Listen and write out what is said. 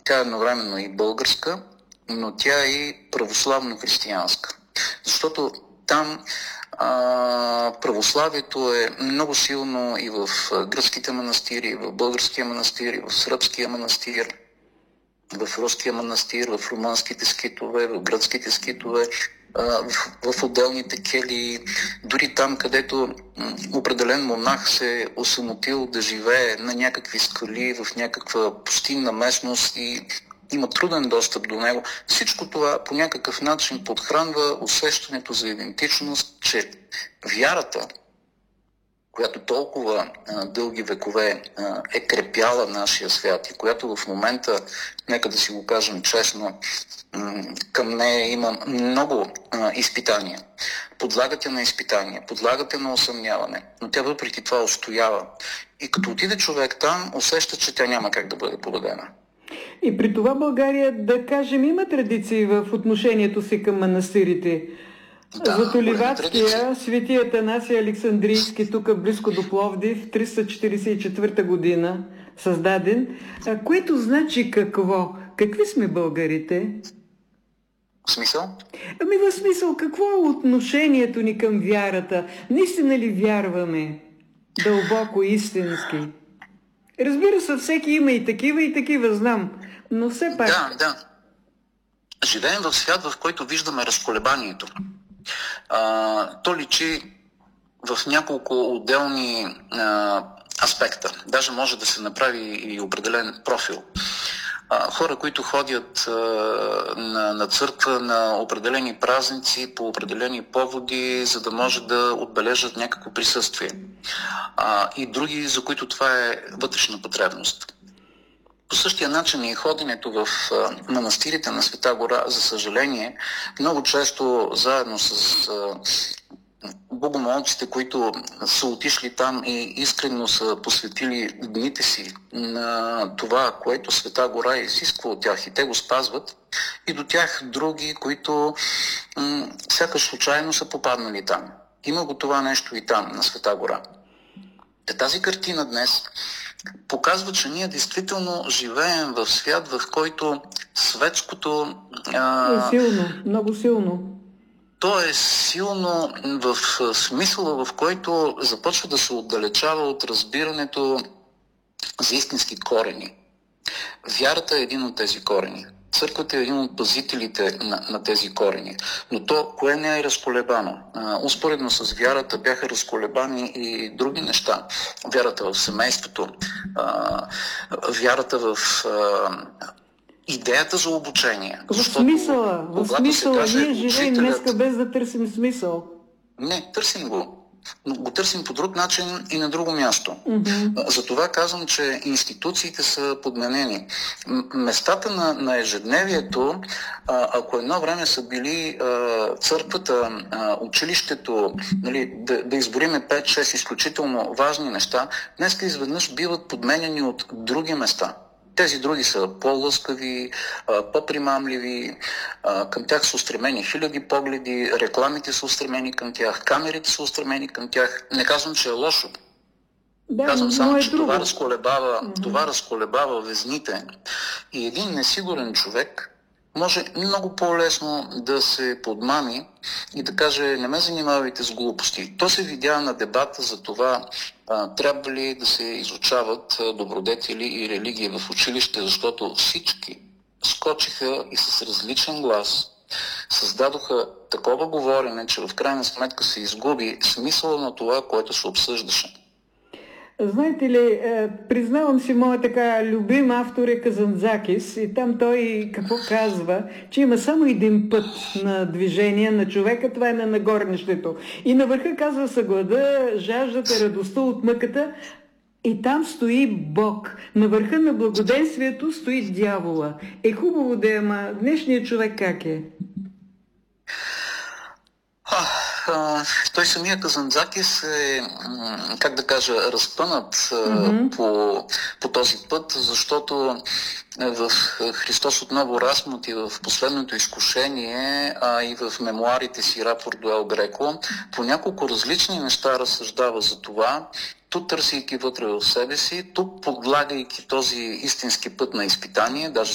Тя е едновременно и българска, но тя е и православно-християнска. Защото там православието е много силно и в гръцките манастири, и в българския манастир, и в сръбския манастир, в руския манастир, в румънските скитове, в гръцките скитове, в отделните келии, дори там, където определен монах се осамотил да живее на някакви скали, в някаква пустинна местност и има труден достъп до него. Всичко това по някакъв начин подхранва усещането за идентичност, че вярата, която толкова дълги векове е крепяла нашия свят и която в момента, нека да си го кажем честно, към нея има много изпитания. Подлагате на изпитания, подлагате на усъмняване, но тя въпреки това устоява. И като отиде човек там, усеща, че тя няма как да бъде победена. И при това България, да кажем, има традиции в отношението си към манастирите. Да, Златоливатския, Свети Атанасий Александрийски, тук близко до Пловдив, 344 година създаден, което значи какво? Какви сме българите? В смисъл? В смисъл, какво е отношението ни към вярата? Наистина ли вярваме дълбоко, истински? Разбира се, всеки има и такива, знам, но все пак... Да. Живеем в свят, в който виждаме разколебанието. То личи в няколко отделни аспекта. Даже може да се направи и определен профил. Хора, които ходят на църква на определени празници, по определени поводи, за да може да отбележат някакво присъствие. И други, за които това е вътрешна потребност. По същия начин и ходенето в манастирите на Света гора, за съжаление, много често заедно с богомолците, които са отишли там и искрено са посветили дните си на това, което Света гора изисква от тях и те го спазват, и до тях други, които сякаш случайно са попаднали там. Има го това нещо и там, на Света гора. Тази картина днес показва, че ние действително живеем в свят, в който светското... е силно, много силно. То е силно в смисъла, в който започва да се отдалечава от разбирането за истински корени. Вярата е един от тези корени. Църквата е един от пазителите на тези корени. Но то, кое не е разколебано? Успоредно с вярата бяха разколебани и други неща. Вярата в семейството, вярата в идеята за обучение. В смисъла. Ние живеем днеска без да търсим смисъл. Не, търсим го. Но го търсим по друг начин и на друго място. Затова казвам, че институциите са подменени. Местата на ежедневието, ако едно време са били църквата, училището, нали, да избориме 5-6 изключително важни неща, днес изведнъж биват подменени от други места. Тези други са по-лъскави, по-примамливи, към тях са устремени хиляди погледи, рекламите са устремени към тях, камерите са устремени към тях. Не казвам, че е лошо. Да, казвам само, че това разколебава везните. И един несигурен човек може много по-лесно да се подмами и да каже: не ме занимавайте с глупости. То се видя на дебата за това трябва ли да се изучават добродетели и религия в училище, защото всички скочиха и с различен глас създадоха такова говорене, че в крайна сметка се изгуби смисъла на това, което се обсъждаше. Знаете ли, признавам си, моя така любим автор е Казанзакис и там той какво казва, че има само един път на движение на човека, това е на нагорнището. И на върха казва са глада, жаждата, радостта от мъката и там стои Бог. На върха на благоденствието стои дявола. Е хубаво да е, ама днешният човек как е? Той самия Казанзакис е, как да кажа, разпънат по този път, защото в Христос отново размут и в последното изкушение, а и в мемуарите си Рапорт до Ел Греко, по няколко различни неща разсъждава за това, тук търсейки вътре в себе си, тук подлагайки този истински път на изпитание, даже